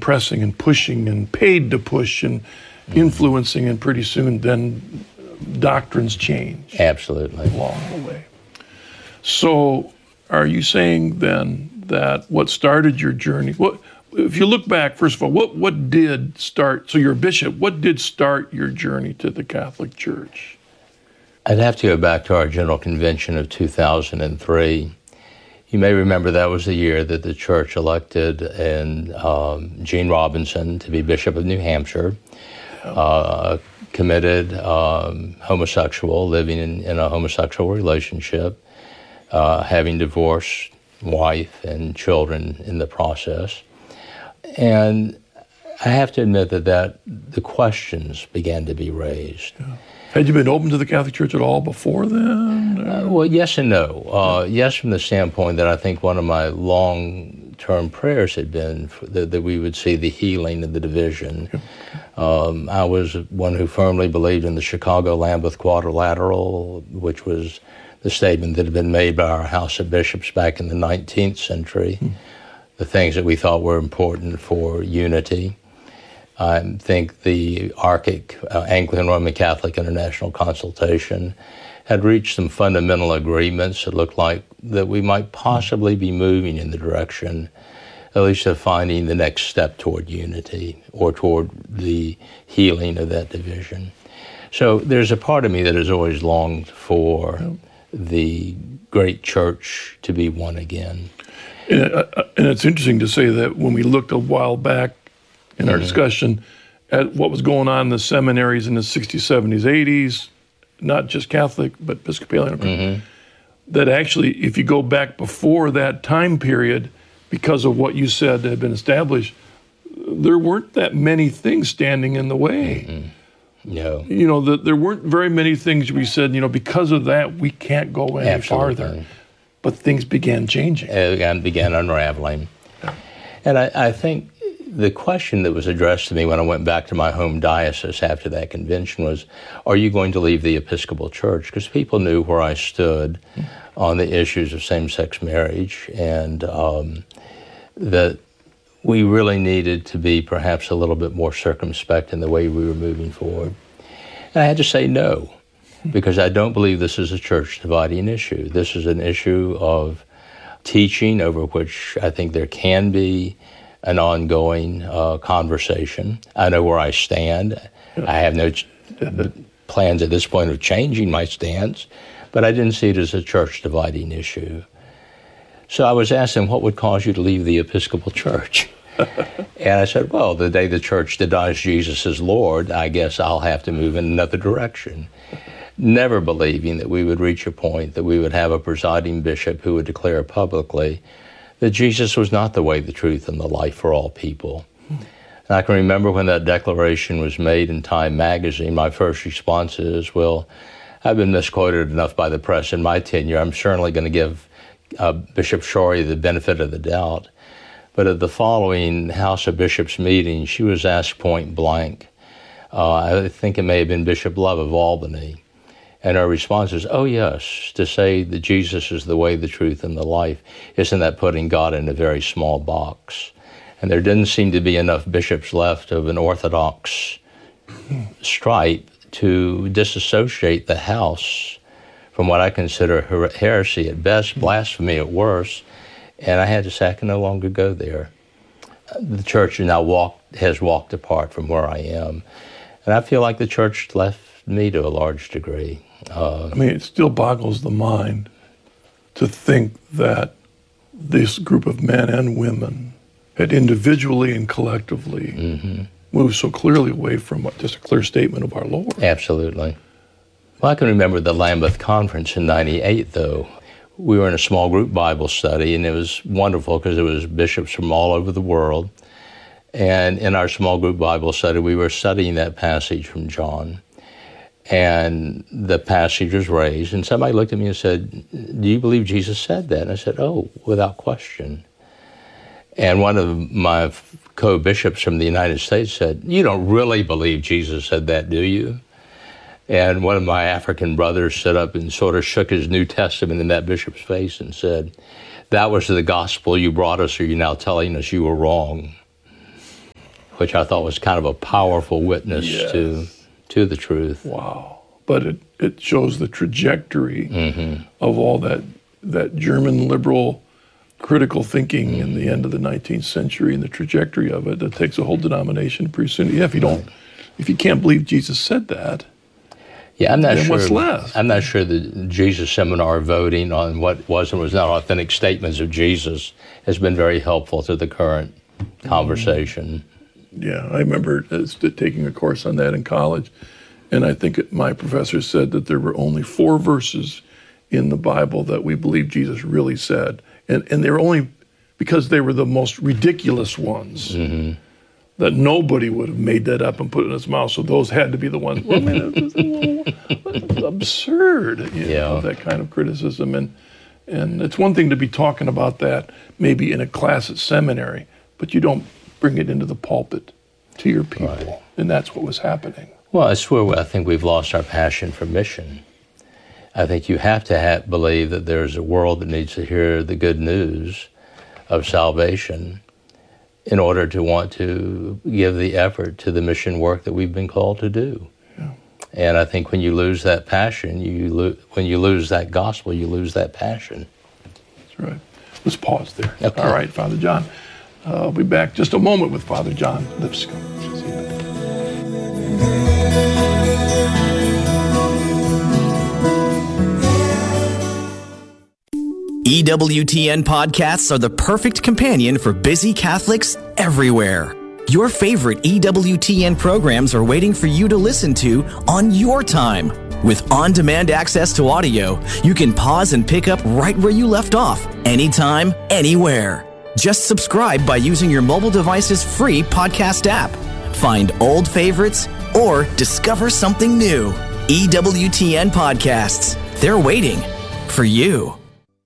pressing and pushing and paid to push and influencing, and pretty soon then doctrines change. Absolutely. Along the way. So are you saying then that what started your journey, if you look back, first of all, what did start, so you're a bishop, what did start your journey to the Catholic Church? I'd have to go back to our General Convention of 2003. You may remember that was the year that the church elected Gene Robinson to be Bishop of New Hampshire, committed homosexual, living in a homosexual relationship, having divorced wife and children in the process. And I have to admit that the questions began to be raised. Yeah. Had you been open to the Catholic Church at all before then? Well, yes and no. Yes, from the standpoint that I think one of my long-term prayers had been that we would see the healing of the division. I was one who firmly believed in the Chicago-Lambeth Quadrilateral, which was the statement that had been made by our House of Bishops back in the 19th century, the things that we thought were important for unity. I think the Archic Anglican Roman Catholic International Consultation had reached some fundamental agreements that looked like that we might possibly be moving in the direction, at least of finding the next step toward unity or toward the healing of that division. So there's a part of me that has always longed for the great church to be one again. And it's interesting to say that when we looked a while back in our discussion at what was going on in the seminaries in the 60s, 70s, 80s, not just Catholic, but Episcopalian, that actually, if you go back before that time period, because of what you said had been established, there weren't that many things standing in the way. No. You know, there weren't very many things we said, because of that, we can't go any farther. But things began changing. And began unraveling. Yeah. And I think the question that was addressed to me when I went back to my home diocese after that convention was, are you going to leave the Episcopal Church? Because people knew where I stood on the issues of same-sex marriage, and that we really needed to be perhaps a little bit more circumspect in the way we were moving forward. And I had to say no, because I don't believe this is a church dividing issue. This is an issue of teaching over which I think there can be an ongoing conversation. I know where I stand. I have no plans at this point of changing my stance, but I didn't see it as a church dividing issue. So I was asking, what would cause you to leave the Episcopal Church? And I said, well, the day the church denies Jesus as Lord, I guess I'll have to move in another direction. Never believing that we would reach a point that we would have a presiding bishop who would declare publicly that Jesus was not the way, the truth, and the life for all people. And I can remember when that declaration was made in Time magazine, my first response is, well, I've been misquoted enough by the press in my tenure. I'm certainly going to give Bishop Shorey the benefit of the doubt. But at the following House of Bishops meeting, she was asked point blank, I think it may have been Bishop Love of Albany, and her response is, oh yes, to say that Jesus is the way, the truth, and the life, isn't that putting God in a very small box? And there didn't seem to be enough bishops left of an Orthodox stripe to disassociate the house from what I consider heresy at best, blasphemy at worst, and I had to say I can no longer go there. The church has walked apart from where I am, and I feel like the church left me to a large degree. It still boggles the mind to think that this group of men and women had individually and collectively moved so clearly away from just a clear statement of our Lord. Absolutely. Well, I can remember the Lambeth Conference in '98, though. We were in a small group Bible study, and it was wonderful because it was bishops from all over the world. And in our small group Bible study, we were studying that passage from John. And the passage was raised, and somebody looked at me and said, do you believe Jesus said that? And I said, oh, without question. And one of my co-bishops from the United States said, you don't really believe Jesus said that, do you? And one of my African brothers stood up and sort of shook his New Testament in that bishop's face and said, that was the gospel you brought us, or you're now telling us you were wrong. which I thought was kind of a powerful witness Yes. to the truth. Wow. But it shows the trajectory of all that German liberal critical thinking in the end of the 19th century, and the trajectory of it. That takes a whole denomination pretty soon. Yeah, if you can't believe Jesus said that, Yeah, I'm not then sure. what's left? I'm not sure the Jesus Seminar voting on what was and was not authentic statements of Jesus has been very helpful to the current conversation. Yeah, I remember taking a course on that in college, and I think my professor said that there were only 4 verses in the Bible that we believe Jesus really said, and they were only because they were the most ridiculous ones. That nobody would have made that up and put it in his mouth, so those had to be the ones. Well, I mean, it's absurd, that kind of criticism. And it's one thing to be talking about that maybe in a class at seminary, but you don't bring it into the pulpit to your people. Right. And that's what was happening. Well, I swear I think we've lost our passion for mission. I think you have to believe that there's a world that needs to hear the good news of salvation in order to want to give the effort to the mission work that we've been called to do. Yeah. And I think when you lose that passion, when you lose that gospel, you lose that passion. That's right. Let's pause there. Okay. All right, Father John. I'll be back just a moment with Father John Lipscomb. See you then. EWTN podcasts are the perfect companion for busy Catholics everywhere. Your favorite EWTN programs are waiting for you to listen to on your time. With on-demand access to audio, you can pause and pick up right where you left off, anytime, anywhere. Just subscribe by using your mobile device's free podcast app. Find old favorites or discover something new. EWTN podcasts. They're waiting for you.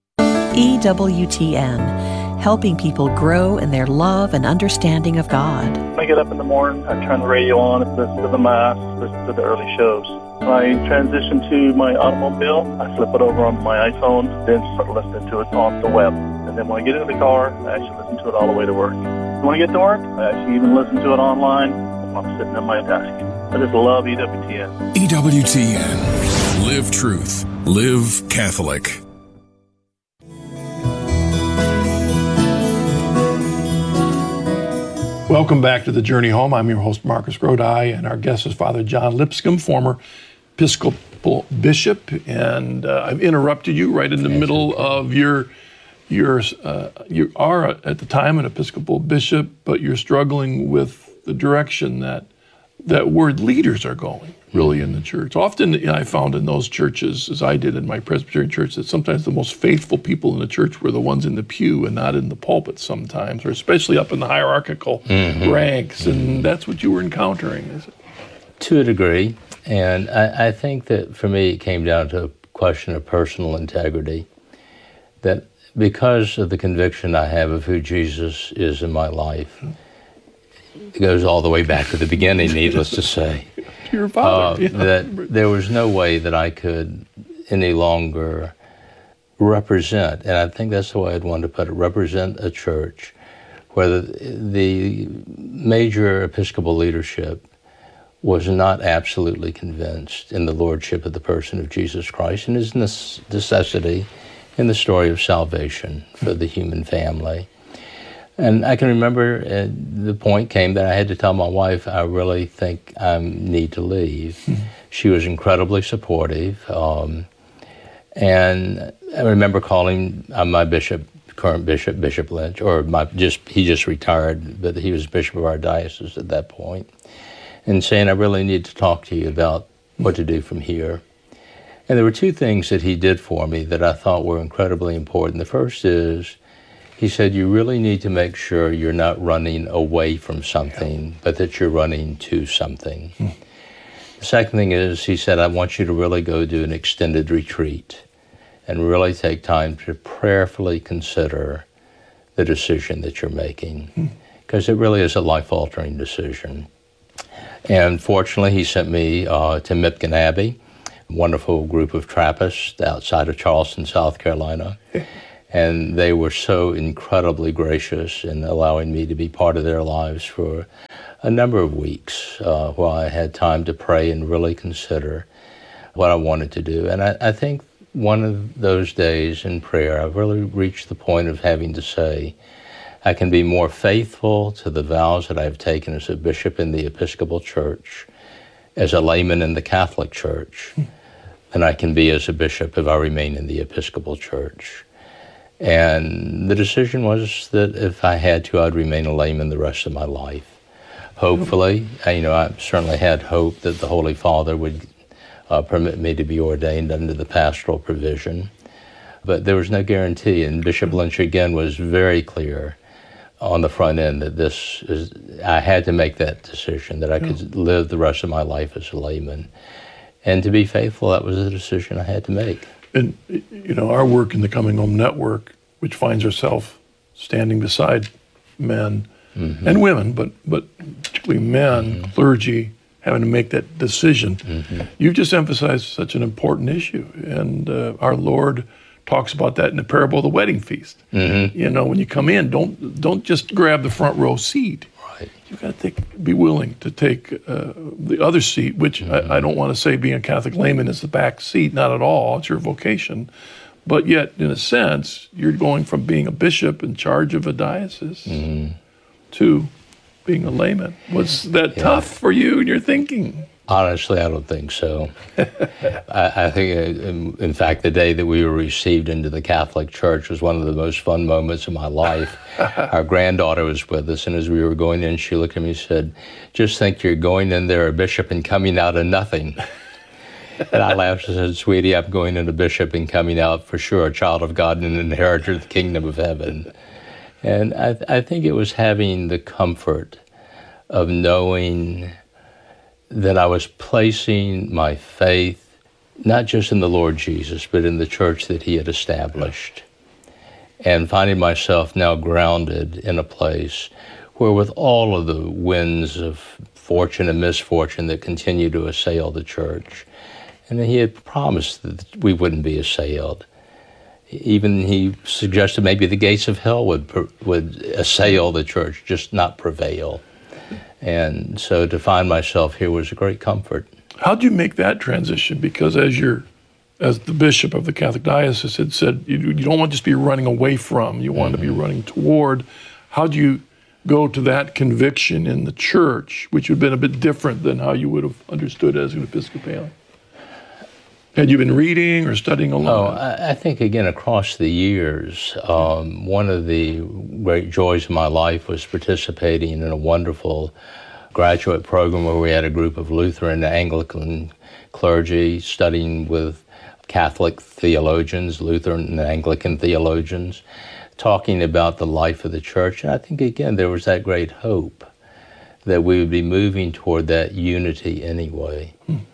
EWTN, helping people grow in their love and understanding of God. When I get up in the morning, I turn the radio on, listen to the Mass, listen to the early shows. When I transition to my automobile, I flip it over on my iPhone, then start listening to it on the web. And then when I get into the car, I actually listen to it all the way to work. When I get to work, I actually even listen to it online while I'm sitting at my desk. I just love EWTN. EWTN. Live truth. Live Catholic. Welcome back to The Journey Home. I'm your host, Marcus Grodi, and our guest is Father John Lipscomb, former Episcopal Bishop. And I've interrupted you right in the middle of you are at the time an Episcopal Bishop, but you're struggling with the direction that word leaders are going, really, in the church. Often I found in those churches, as I did in my Presbyterian church, that sometimes the most faithful people in the church were the ones in the pew and not in the pulpit sometimes, or especially up in the hierarchical ranks. And that's what you were encountering, is it? To a degree. And I think that for me, it came down to a question of personal integrity. That because of the conviction I have of who Jesus is in my life, it goes all the way back to the beginning, needless to say. To your father. That there was no way that I could any longer represent, and I think that's the way I'd want to put it, represent a church where the major Episcopal leadership was not absolutely convinced in the lordship of the person of Jesus Christ and his necessity in the story of salvation for the human family. And I can remember the point came that I had to tell my wife, I really think I need to leave. She was incredibly supportive. And I remember calling my bishop, current bishop, Bishop Lynch, he just retired, but he was bishop of our diocese at that point, and saying, I really need to talk to you about what to do from here. And there were 2 things that he did for me that I thought were incredibly important. The first is, he said, you really need to make sure you're not running away from something, but that you're running to something. The second thing is, he said, I want you to really go do an extended retreat and really take time to prayerfully consider the decision that you're making, because it really is a life-altering decision. And fortunately, he sent me to Mipkin Abbey, a wonderful group of Trappists outside of Charleston, South Carolina. And they were so incredibly gracious in allowing me to be part of their lives for a number of weeks where I had time to pray and really consider what I wanted to do. And I think one of those days in prayer, I really reached the point of having to say, I can be more faithful to the vows that I've taken as a bishop in the Episcopal Church, as a layman in the Catholic Church, than I can be as a bishop if I remain in the Episcopal Church. And the decision was that if I had to, I'd remain a layman the rest of my life. Hopefully, I certainly had hope that the Holy Father would permit me to be ordained under the pastoral provision. But there was no guarantee, and Bishop Lynch again was very clear on the front end that I had to make that decision, that I could live the rest of my life as a layman. And to be faithful, that was a decision I had to make. And, our work in the Coming Home Network, which finds ourselves standing beside men and women, but particularly men, clergy, having to make that decision. You've just emphasized such an important issue. And our Lord talks about that in the parable of the wedding feast. When you come in, don't just grab the front row seat. Right. You've got to be willing to take the other seat, which I don't want to say being a Catholic layman is the back seat, not at all. It's your vocation. But yet, in a sense, you're going from being a bishop in charge of a diocese to being a layman. Was that tough for you in your thinking? Honestly, I don't think so. I think, in fact, the day that we were received into the Catholic Church was one of the most fun moments of my life. Our granddaughter was with us, and as we were going in, she looked at me and said, "Just think you're going in there a bishop and coming out a nothing." And I laughed and said, "Sweetie, I'm going in a bishop and coming out for sure, a child of God and an inheritor of the kingdom of heaven." And I think it was having the comfort of knowing that I was placing my faith not just in the Lord Jesus, but in the church that he had established, and finding myself now grounded in a place where, with all of the winds of fortune and misfortune that continue to assail the church, and he had promised that we wouldn't be assailed. Even he suggested maybe the gates of hell would assail the church, just not prevail. And so to find myself here was a great comfort. How'd you make that transition? Because as the bishop of the Catholic Diocese had said, you don't want to just be running away from, you want to be running toward. How'd you go to that conviction in the church, which would have been a bit different than how you would have understood as an Episcopalian? Had you been reading or studying a lot? I think, again, across the years, one of the great joys of my life was participating in a wonderful graduate program where we had a group of Lutheran and Anglican clergy studying with Catholic theologians, Lutheran and Anglican theologians, talking about the life of the church. And I think, again, there was that great hope that we would be moving toward that unity anyway.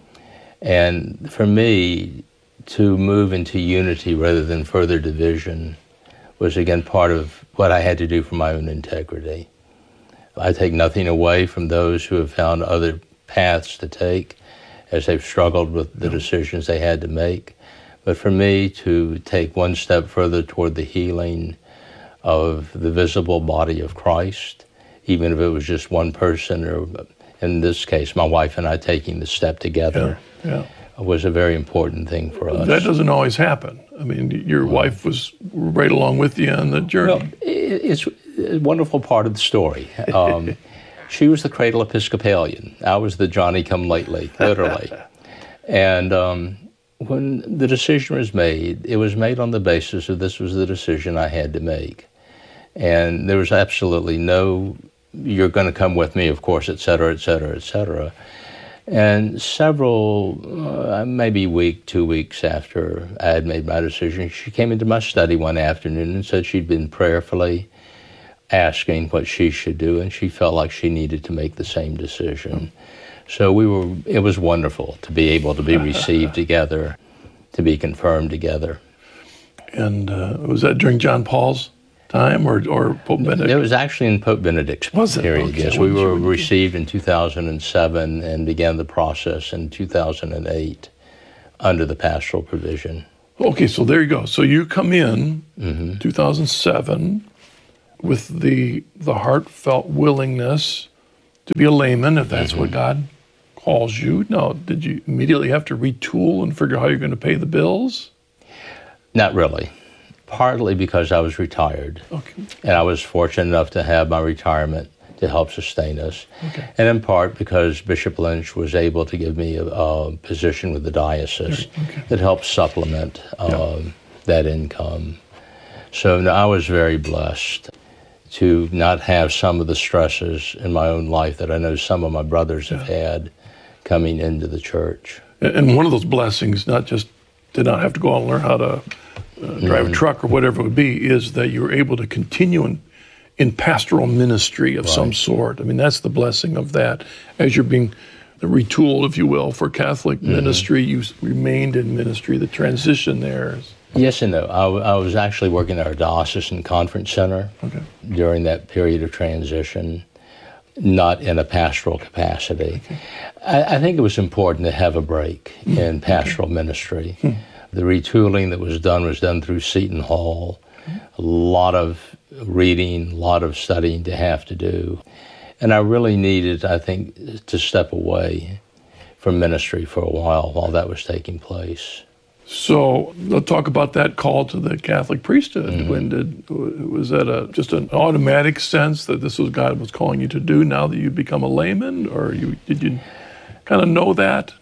And for me, to move into unity rather than further division was, again, part of what I had to do for my own integrity. I take nothing away from those who have found other paths to take as they've struggled with the decisions they had to make. But for me, to take one step further toward the healing of the visible body of Christ, even if it was just one person, or in this case, my wife and I taking the step together, was a very important thing for us. That doesn't always happen. I mean, your wife was right along with you on the journey. Well, it's a wonderful part of the story. She was the cradle Episcopalian. I was the Johnny-come-lately, literally. And when the decision was made, it was made on the basis of this was the decision I had to make. And there was absolutely no, you're going to come with me, of course, et cetera, et cetera, et cetera. And several, maybe 2 weeks after I had made my decision, she came into my study one afternoon and said she'd been prayerfully asking what she should do, and she felt like she needed to make the same decision. So it was wonderful to be able to be received together, to be confirmed together. And was that during John Paul's time or Pope Benedict? It was actually in Pope Benedict's period. Okay. Yes, we were received in 2007 and began the process in 2008 under the pastoral provision. Okay, so there you go. So you come in 2007 with the heartfelt willingness to be a layman, if that's what God calls you. Now, did you immediately have to retool and figure out how you're going to pay the bills? Not really. Partly because I was retired. Okay. And I was fortunate enough to have my retirement to help sustain us. Okay. And in part because Bishop Lynch was able to give me a position with the diocese that helped supplement that income. So no, I was very blessed to not have some of the stresses in my own life that I know some of my brothers have had coming into the church. And one of those blessings, not just did not have to go out and learn how to drive a truck or whatever it would be, is that you were able to continue in pastoral ministry of some sort. I mean, that's the blessing of that. As you're being retooled, if you will, for Catholic ministry, you remained in ministry. The transition there is... Yes and no. I was actually working at our diocesan conference center during that period of transition, not in a pastoral capacity. I think it was important to have a break in pastoral ministry. The retooling that was done through Seton Hall. A lot of reading, a lot of studying to have to do. And I really needed, I think, to step away from ministry for a while that was taking place. So let's talk about that call to the Catholic priesthood. Was that just an automatic sense that this was God was calling you to do now that you'd become a layman, or did you kind of know that?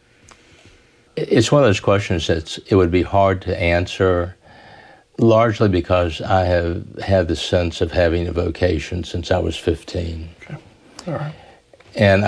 It's one of those questions that it would be hard to answer, largely because I have had the sense of having a vocation since I was 15. Okay. All right. And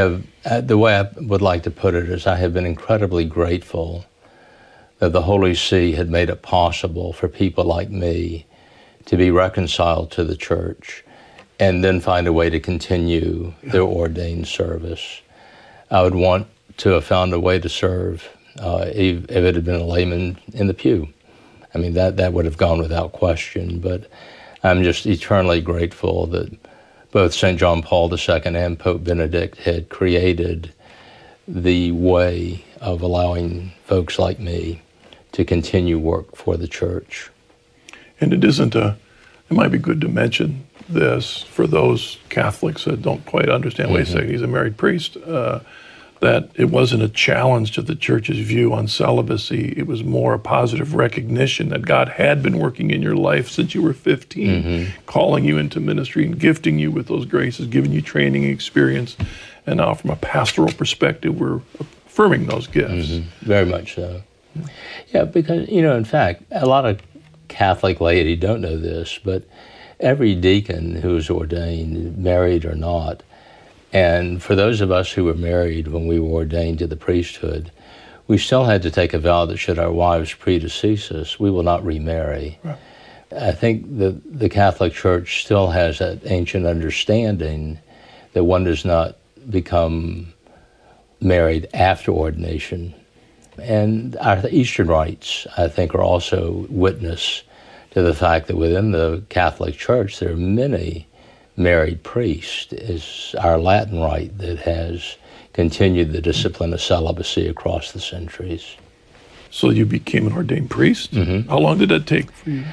the way I would like to put it is I have been incredibly grateful that the Holy See had made it possible for people like me to be reconciled to the church and then find a way to continue their ordained service. I would want to have found a way to serve if it had been a layman in the pew. I mean, that would have gone without question, but I'm just eternally grateful that both St. John Paul II and Pope Benedict had created the way of allowing folks like me to continue work for the church. And it might be good to mention this for those Catholics that don't quite understand, wait a second, he's a married priest, that it wasn't a challenge to the church's view on celibacy. It was more a positive recognition that God had been working in your life since you were 15, calling you into ministry and gifting you with those graces, giving you training and experience. And now from a pastoral perspective, we're affirming those gifts. Very much so. Yeah, because, in fact, a lot of Catholic laity don't know this, but every deacon who is ordained, married or not, and for those of us who were married when we were ordained to the priesthood, we still had to take a vow that should our wives predecease us, we will not remarry. Right. I think the Catholic Church still has that ancient understanding that one does not become married after ordination. And our Eastern rites, I think, are also witness to the fact that within the Catholic Church there are many married priests. It's our Latin rite that has continued the discipline of celibacy across the centuries. So you became an ordained priest? How long did that take for you?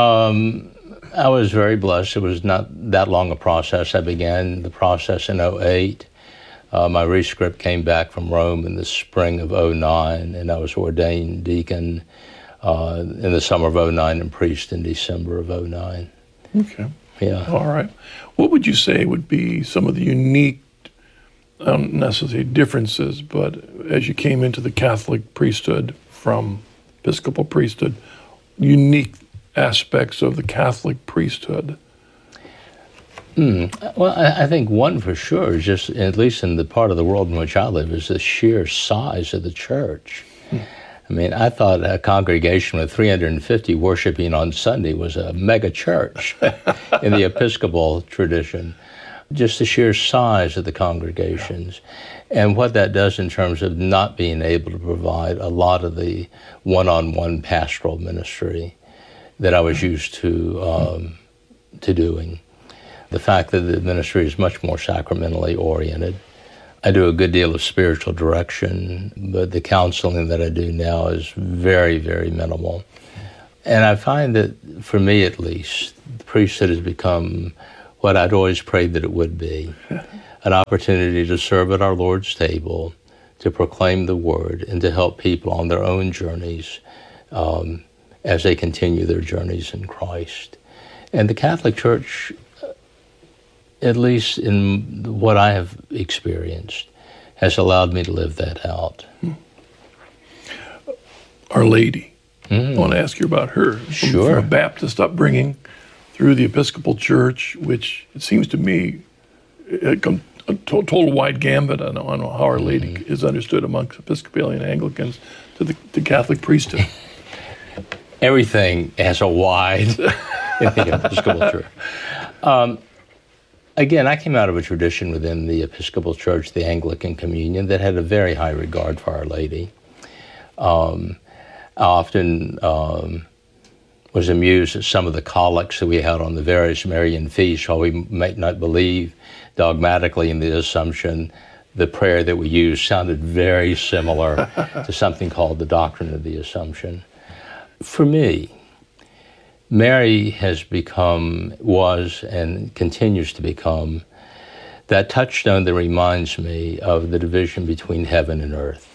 I was very blessed. It was not that long a process. I began the process in 2008. My rescript came back from Rome in the spring of 2009, and I was ordained deacon in the summer of 2009 and priest in December of 2009. Okay. Yeah. All right. What would you say would be some of the unique, I don't necessarily differences, but as you came into the Catholic priesthood from Episcopal priesthood, unique aspects of the Catholic priesthood? Well, I think one for sure is just, at least in the part of the world in which I live, is the sheer size of the church. I mean, I thought a congregation with 350 worshiping on Sunday was a mega church in the Episcopal tradition. Just the sheer size of the congregations and what that does in terms of not being able to provide a lot of the one-on-one pastoral ministry that I was used to doing. The fact that the ministry is much more sacramentally oriented. I do a good deal of spiritual direction, but the counseling that I do now is very, very minimal. And I find that, for me at least, the priesthood has become what I'd always prayed that it would be, an opportunity to serve at our Lord's table, to proclaim the word, and to help people on their own journeys as they continue their journeys in Christ. And the Catholic Church, at least in what I have experienced, has allowed me to live that out. Our Lady. I want to ask you about her. Sure. From a Baptist upbringing through the Episcopal Church, which it seems to me a total wide gambit on how Our Lady is understood amongst Episcopalian Anglicans to the Catholic priesthood. Everything has a wide in the Episcopal Church. Again, I came out of a tradition within the Episcopal Church, the Anglican Communion, that had a very high regard for Our Lady. I often was amused at some of the collects that we had on the various Marian feasts. While we might not believe dogmatically in the Assumption, the prayer that we used sounded very similar to something called the Doctrine of the Assumption. For me, Mary has become, was, and continues to become that touchstone that reminds me of the division between heaven and earth.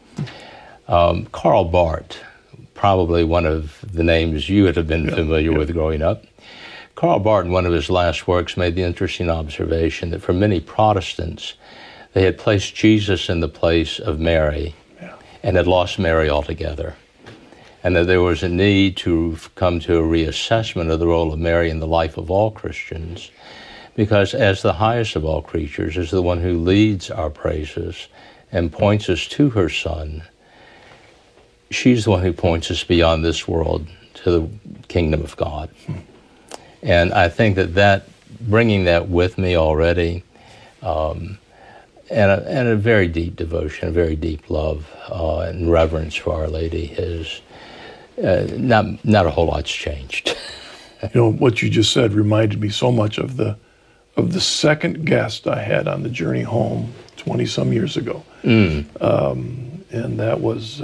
Karl Barth, probably one of the names you would have been familiar with growing up. Karl Barth, in one of his last works, made the interesting observation that for many Protestants, they had placed Jesus in the place of Mary and had lost Mary altogether. And that there was a need to come to a reassessment of the role of Mary in the life of all Christians, because as the highest of all creatures, as the one who leads our praises and points us to her Son, she's the one who points us beyond this world to the kingdom of God. And I think that bringing that with me already, and a very deep devotion, a very deep love and reverence for Our Lady is not a whole lot's changed. You know, what you just said reminded me so much of the second guest I had on the journey home 20-some years ago. And that was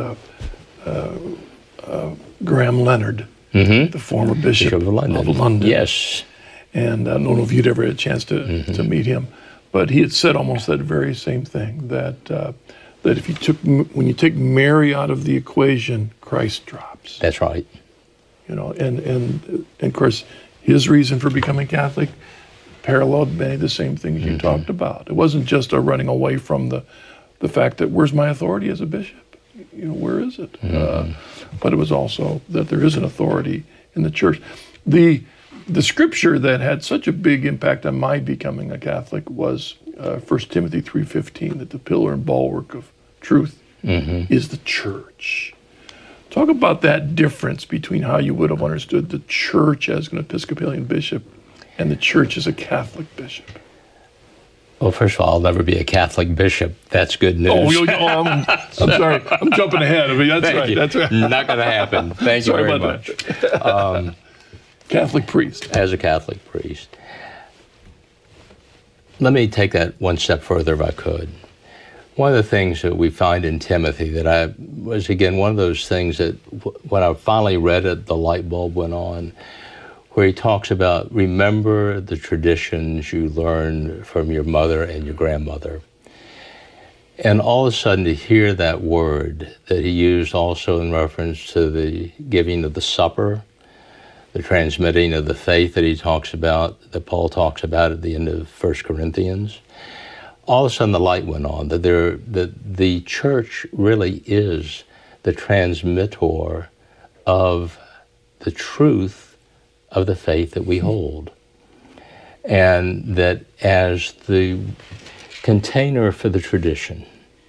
Graham Leonard, the former Bishop of London. Yes. And I don't know if you'd ever had a chance to meet him, but he had said almost that very same thing, that when you take Mary out of the equation, Christ drops. That's right. You know, and of course, his reason for becoming Catholic paralleled many of the same things you talked about. It wasn't just a running away from the fact that where's my authority as a bishop? You know, where is it? But it was also that there is an authority in the church. The scripture that had such a big impact on my becoming a Catholic was 1 Timothy 3:15, that the pillar and bulwark of truth is the church. Talk about that difference between how you would have understood the church as an Episcopalian bishop and the church as a Catholic bishop. Well, first of all, I'll never be a Catholic bishop. That's good news. I'm sorry. I'm jumping ahead. I mean, that's right. That's right. Not going to happen. Thank you very much. Catholic priest. As a Catholic priest. Let me take that one step further if I could. One of the things that we find in Timothy that was, again, one of those things that when I finally read it, the light bulb went on, where he talks about, remember the traditions you learned from your mother and your grandmother. And all of a sudden to hear that word that he used also in reference to the giving of the supper, the transmitting of the faith that he talks about, that Paul talks about at the end of 1 Corinthians, all of a sudden the light went on, that the church really is the transmitter of the truth of the faith that we hold. And that as the container for the tradition,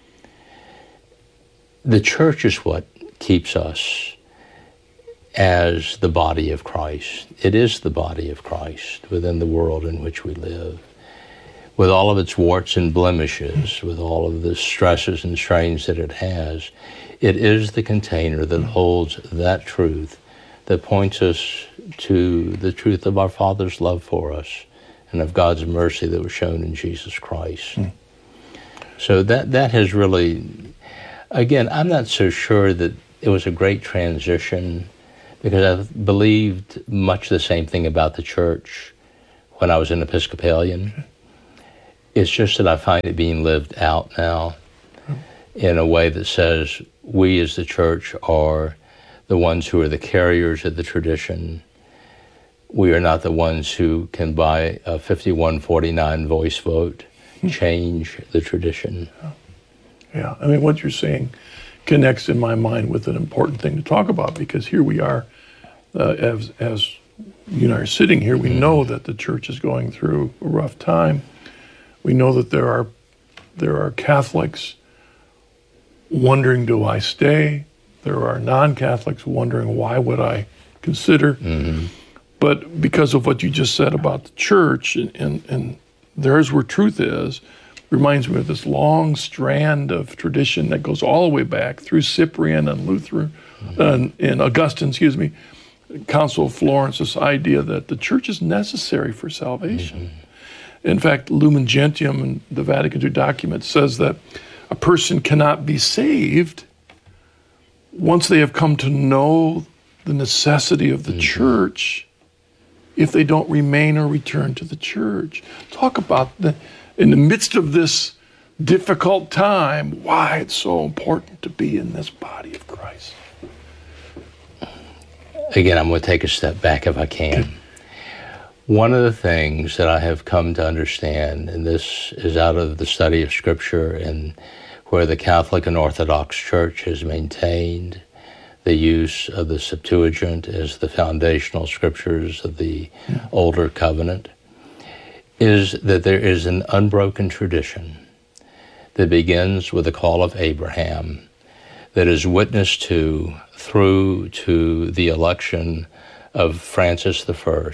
the church is what keeps us as the body of Christ. It is the body of Christ within the world in which we live, with all of its warts and blemishes, with all of the stresses and strains that it has. It is the container that holds that truth, that points us to the truth of our Father's love for us and of God's mercy that was shown in Jesus Christ. So that has really, again, I'm not so sure that it was a great transition, because I've believed much the same thing about the church when I was an Episcopalian. It's just that I find it being lived out now in a way that says we as the church are the ones who are the carriers of the tradition. We are not the ones who can, by a 51-49 voice vote, change the tradition. Yeah, I mean, what you're saying connects in my mind with an important thing to talk about, because here we are, as you and I are sitting here, we know that the church is going through a rough time. We know that there are Catholics wondering, do I stay? There are non-Catholics wondering, why would I consider? But because of what you just said about the church, and there's where truth is, reminds me of this long strand of tradition that goes all the way back through Cyprian and Luther, and Augustine, Council of Florence, this idea that the church is necessary for salvation. In fact, Lumen Gentium in the Vatican II document says that a person cannot be saved once they have come to know the necessity of the church if they don't remain or return to the church. Talk about, in the midst of this difficult time, why it's so important to be in this body of Christ. Again, I'm going to take a step back if I can. One of the things that I have come to understand, and this is out of the study of Scripture and where the Catholic and Orthodox Church has maintained the use of the Septuagint as the foundational scriptures of the older covenant, is that there is an unbroken tradition that begins with the call of Abraham, that is witnessed to through to the election of Francis I,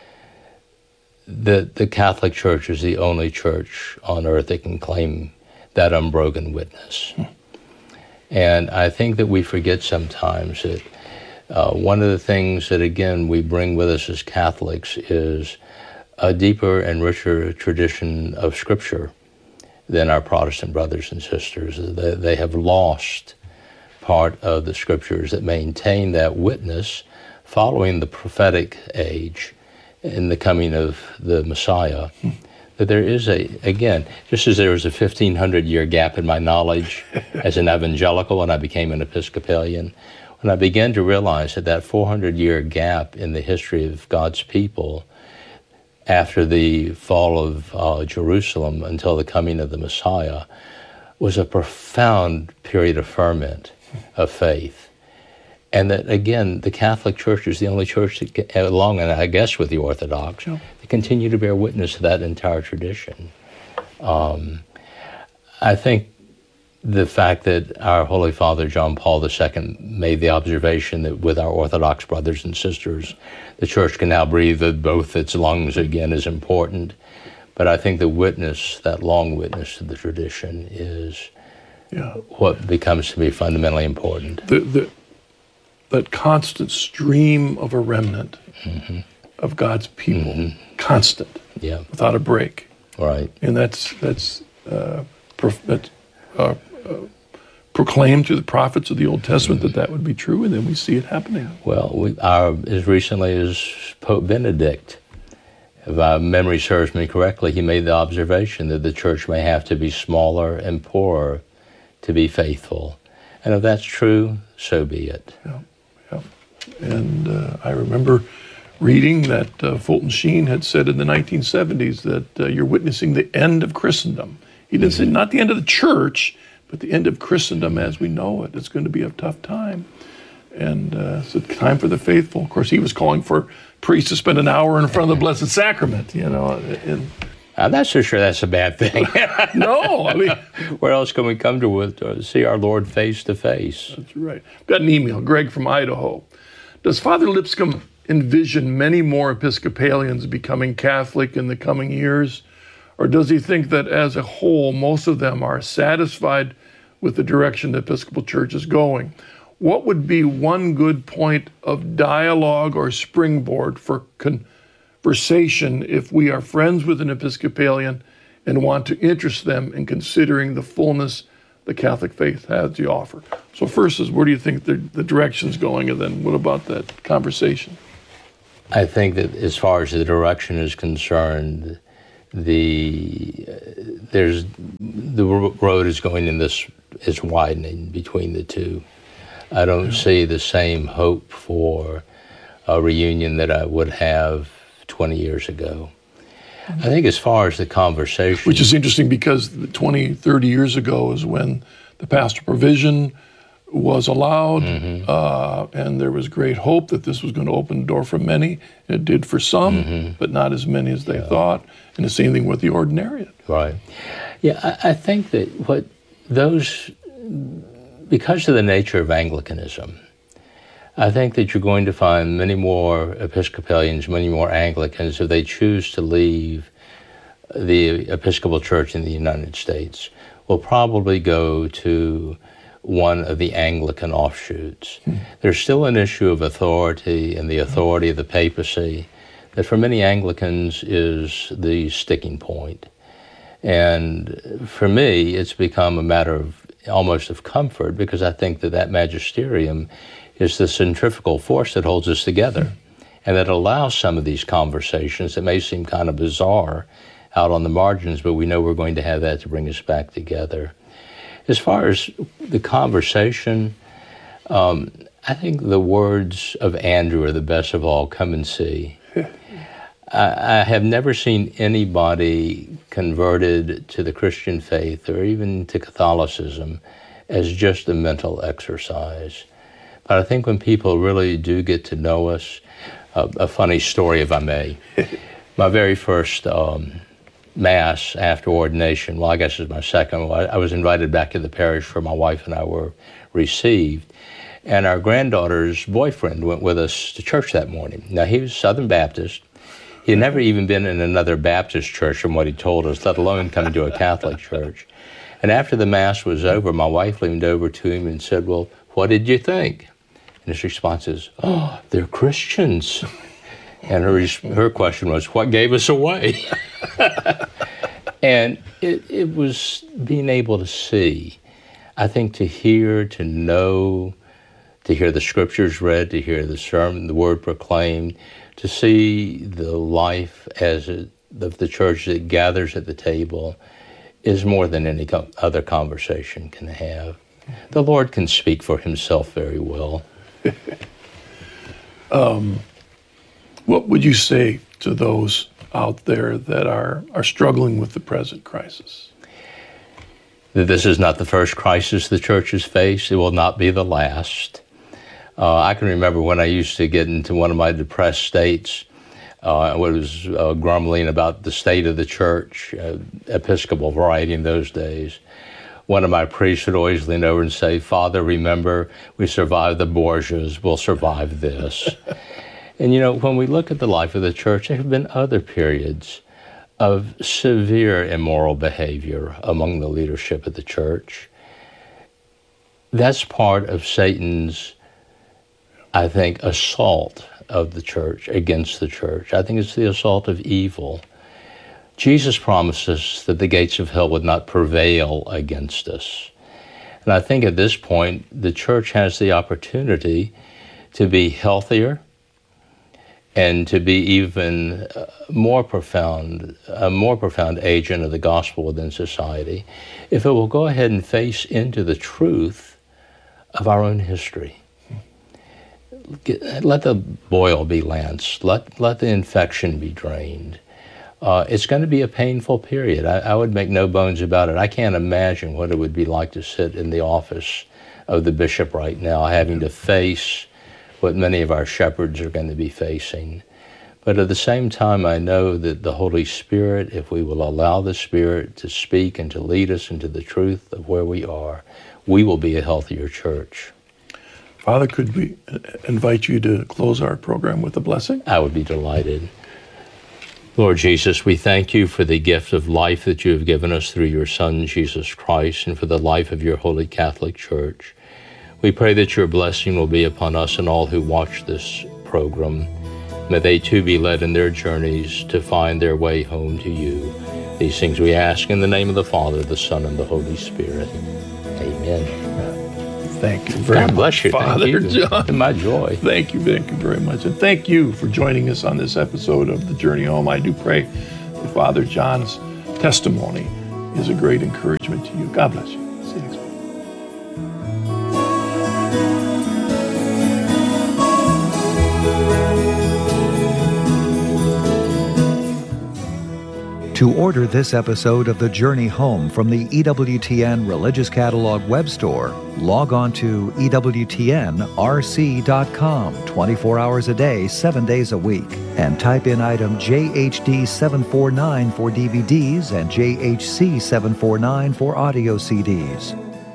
that the Catholic Church is the only church on earth that can claim that unbroken witness. And I think that we forget sometimes that one of the things that, again, we bring with us as Catholics is a deeper and richer tradition of Scripture than our Protestant brothers and sisters. They have lost part of the Scriptures that maintain that witness following the prophetic age in the coming of the Messiah. That there is again, just as there was a 1,500-year gap in my knowledge as an evangelical when I became an Episcopalian, when I began to realize that 400-year gap in the history of God's people after the fall of Jerusalem until the coming of the Messiah was a profound period of ferment of faith. And that, again, the Catholic Church is the only church that, along, and I guess with the Orthodox, that continue to bear witness to that entire tradition. I think the fact that our Holy Father John Paul II made the observation that with our Orthodox brothers and sisters, the Church can now breathe with both its lungs again is important. But I think the witness, that long witness to the tradition, is what becomes to be fundamentally important. That constant stream of a remnant of God's people, constant, without a break. Right. And that's proclaimed through the prophets of the Old Testament that would be true, and then we see it happening. Well, as recently as Pope Benedict, if my memory serves me correctly, he made the observation that the church may have to be smaller and poorer to be faithful. And if that's true, so be it. Yeah. And I remember reading that Fulton Sheen had said in the 1970s that you're witnessing the end of Christendom. He didn't say not the end of the church, but the end of Christendom as we know it. It's going to be a tough time. And it's a time for the faithful. Of course, he was calling for priests to spend an hour in front of the Blessed Sacrament, And I'm not so sure that's a bad thing. No, I mean, where else can we come to see our Lord face to face? That's right. Got an email, Greg from Idaho. Does Father Lipscomb envision many more Episcopalians becoming Catholic in the coming years? Or does he think that as a whole, most of them are satisfied with the direction the Episcopal Church is going? What would be one good point of dialogue or springboard for conversation if we are friends with an Episcopalian and want to interest them in considering the fullness the Catholic faith has to offer? So first is, where do you think the direction's going? And then what about that conversation? I think that as far as the direction is concerned, the road is going in this, is widening between the two. I don't see the same hope for a reunion that I would have 20 years ago. I think as far as the conversation... Which is interesting because 20, 30 years ago is when the pastoral provision was allowed, and there was great hope that this was going to open the door for many. It did for some, but not as many as they thought. And the same thing with the ordinariate. Right. Yeah, I think that because of the nature of Anglicanism, I think that you're going to find many more Episcopalians, many more Anglicans, if they choose to leave the Episcopal Church in the United States, will probably go to one of the Anglican offshoots. There's still an issue of authority and the authority of the papacy that for many Anglicans is the sticking point. And for me, it's become a matter of almost of comfort, because I think that magisterium is the centrifugal force that holds us together, and that allows some of these conversations that may seem kind of bizarre out on the margins, but we know we're going to have that to bring us back together. As far as the conversation, I think the words of Andrew are the best of all. Come and see. I have never seen anybody converted to the Christian faith or even to Catholicism as just a mental exercise. But I think when people really do get to know us, a funny story, if I may. My very first Mass after ordination, well, I guess it was my second, I was invited back to the parish where my wife and I were received. And our granddaughter's boyfriend went with us to church that morning. Now, he was Southern Baptist. He had never even been in another Baptist church from what he told us, let alone come to a Catholic church. And after the Mass was over, my wife leaned over to him and said, well, what did you think? And his response is, oh, they're Christians. And her question was, what gave us away? And it was being able to see, I think, to hear, to know, to hear the scriptures read, to hear the sermon, the word proclaimed, to see the life of the church that gathers at the table is more than any other conversation can have. The Lord can speak for himself very well. What would you say to those out there that are struggling with the present crisis? That this is not the first crisis the church has faced. It will not be the last. I can remember when I used to get into one of my depressed states, I was grumbling about the state of the church, Episcopal variety in those days. One of my priests would always lean over and say, Father, remember, we survived the Borgias, we'll survive this. And you know, when we look at the life of the church, there have been other periods of severe immoral behavior among the leadership of the church. That's part of Satan's, I think, assault of the church against the church. I think it's the assault of evil. Jesus promises that the gates of hell would not prevail against us. And I think at this point, the church has the opportunity to be healthier and to be even a more profound agent of the gospel within society, if it will go ahead and face into the truth of our own history. Let the boil be lanced. Let the infection be drained. It's going to be a painful period. I would make no bones about it. I can't imagine what it would be like to sit in the office of the bishop right now, having to face what many of our shepherds are going to be facing. But at the same time, I know that the Holy Spirit, if we will allow the Spirit to speak and to lead us into the truth of where we are, we will be a healthier church. Father, could we invite you to close our program with a blessing? I would be delighted. Lord Jesus, we thank you for the gift of life that you have given us through your Son, Jesus Christ, and for the life of your Holy Catholic Church. We pray that your blessing will be upon us and all who watch this program. May they too be led in their journeys to find their way home to you. These things we ask in the name of the Father, the Son, and the Holy Spirit. Amen. Thank you very much. God bless you. Father Thank you. John. My joy. Thank you very much. And thank you for joining us on this episode of The Journey Home. I do pray Father John's testimony is a great encouragement to you. God bless you. See you next week. To order this episode of The Journey Home from the EWTN Religious Catalog web store, log on to EWTNRC.com 24 hours a day, 7 days a week, and type in item JHD749 for DVDs and JHC749 for audio CDs.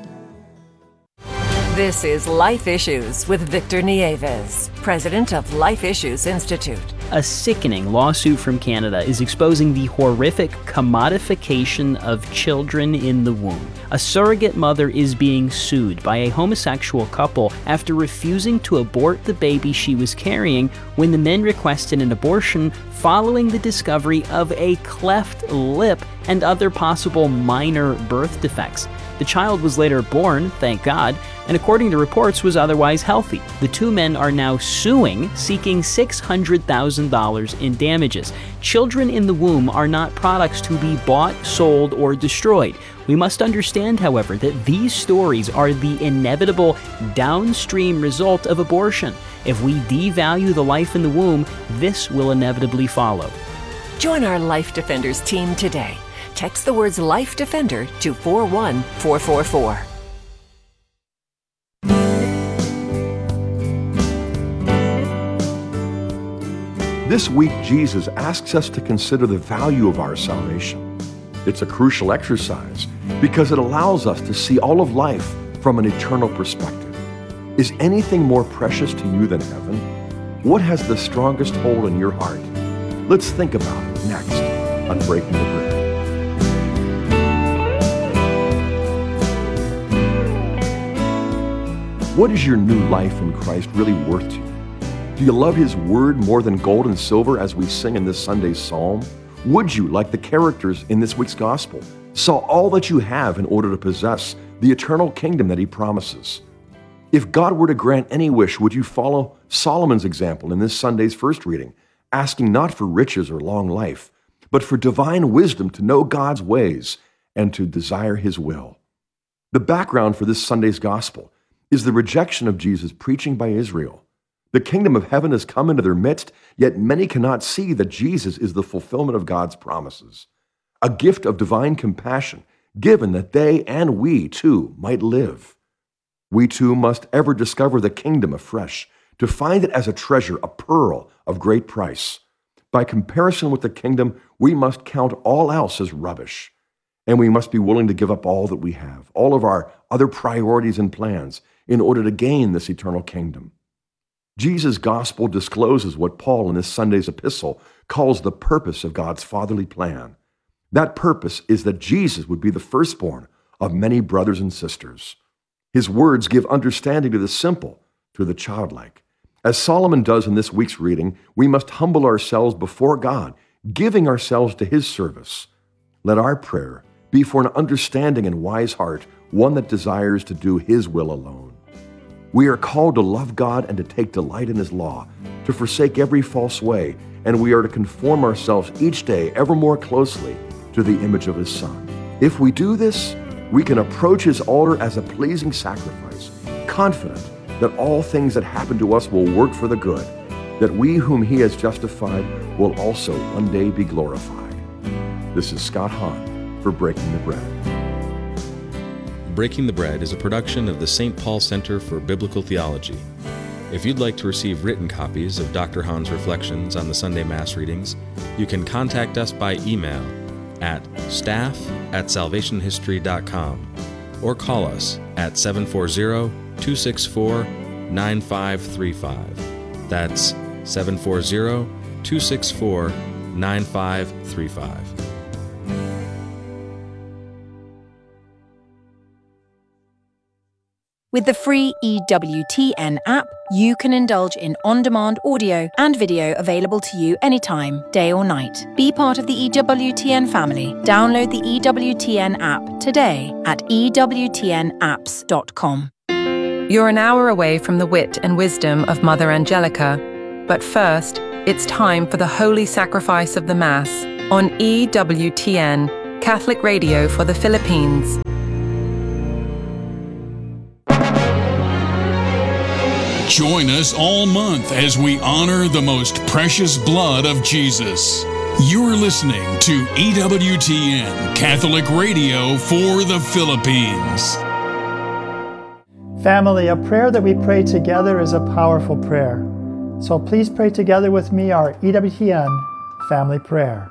This is Life Issues with Victor Nieves, president of Life Issues Institute. A sickening lawsuit from Canada is exposing the horrific commodification of children in the womb. A surrogate mother is being sued by a homosexual couple after refusing to abort the baby she was carrying when the men requested an abortion following the discovery of a cleft lip and other possible minor birth defects. The child was later born, thank God, and according to reports was otherwise healthy. The two men are now suing, seeking $600,000 in damages. Children in the womb are not products to be bought, sold, or destroyed. We must understand, however, that these stories are the inevitable downstream result of abortion. If we devalue the life in the womb, this will inevitably follow. Join our Life Defenders team today. Text the words Life Defender to 41444. This week, Jesus asks us to consider the value of our salvation. It's a crucial exercise because it allows us to see all of life from an eternal perspective. Is anything more precious to you than heaven? What has the strongest hold in your heart? Let's think about it next on Breaking the Bread. What is your new life in Christ really worth to you? Do you love His Word more than gold and silver as we sing in this Sunday's psalm? Would you, like the characters in this week's gospel, sell all that you have in order to possess the eternal kingdom that He promises? If God were to grant any wish, would you follow Solomon's example in this Sunday's first reading, asking not for riches or long life, but for divine wisdom to know God's ways and to desire His will? The background for this Sunday's gospel is the rejection of Jesus' preaching by Israel. The kingdom of heaven has come into their midst, yet many cannot see that Jesus is the fulfillment of God's promises, a gift of divine compassion given that they and we too might live. We too must ever discover the kingdom afresh, to find it as a treasure, a pearl of great price. By comparison with the kingdom, we must count all else as rubbish, and we must be willing to give up all that we have, all of our other priorities and plans, in order to gain this eternal kingdom. Jesus' gospel discloses what Paul in this Sunday's epistle calls the purpose of God's fatherly plan. That purpose is that Jesus would be the firstborn of many brothers and sisters. His words give understanding to the simple, to the childlike. As Solomon does in this week's reading, we must humble ourselves before God, giving ourselves to His service. Let our prayer be for an understanding and wise heart, one that desires to do His will alone. We are called to love God and to take delight in His law, to forsake every false way, and we are to conform ourselves each day ever more closely to the image of His Son. If we do this, we can approach His altar as a pleasing sacrifice, confident that all things that happen to us will work for the good, that we whom He has justified will also one day be glorified. This is Scott Hahn for Breaking the Bread. Breaking the Bread is a production of the St. Paul Center for Biblical Theology. If you'd like to receive written copies of Dr. Hahn's reflections on the Sunday Mass readings, you can contact us by email at staff@salvationhistory.com or call us at 740-264-9535. That's 740-264-9535. With the free EWTN app, you can indulge in on-demand audio and video available to you anytime, day or night. Be part of the EWTN family. Download the EWTN app today at ewtnapps.com. You're an hour away from the wit and wisdom of Mother Angelica, but first, it's time for the holy sacrifice of the Mass on EWTN, Catholic Radio for the Philippines. Join us all month as we honor the most precious blood of Jesus. You're listening to EWTN, Catholic Radio for the Philippines. Family, a prayer that we pray together is a powerful prayer. So please pray together with me our EWTN family prayer.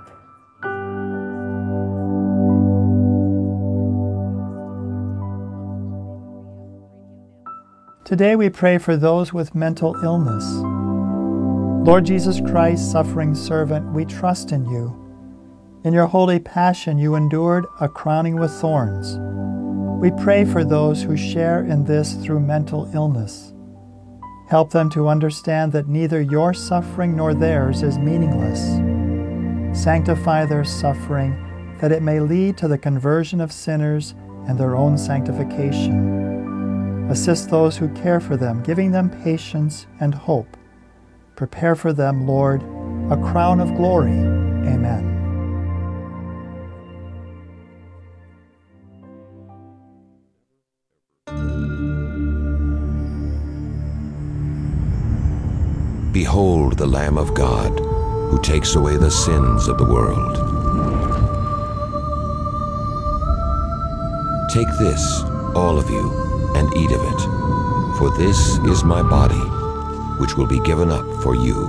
Today we pray for those with mental illness. Lord Jesus Christ, suffering servant, we trust in you. In your holy passion, you endured a crowning with thorns. We pray for those who share in this through mental illness. Help them to understand that neither your suffering nor theirs is meaningless. Sanctify their suffering, that it may lead to the conversion of sinners and their own sanctification. Assist those who care for them, giving them patience and hope. Prepare for them, Lord, a crown of glory. Amen. Behold the Lamb of God, who takes away the sins of the world. Take this, all of you, and eat of it, for this is my body, which will be given up for you.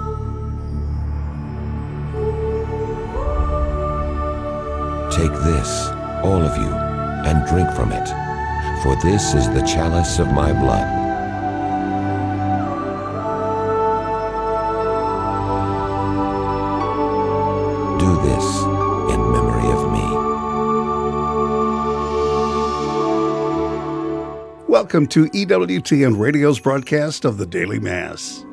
Take this, all of you, and drink from it, for this is the chalice of my blood. Do this in memory of me. Welcome to EWTN Radio's broadcast of the Daily Mass.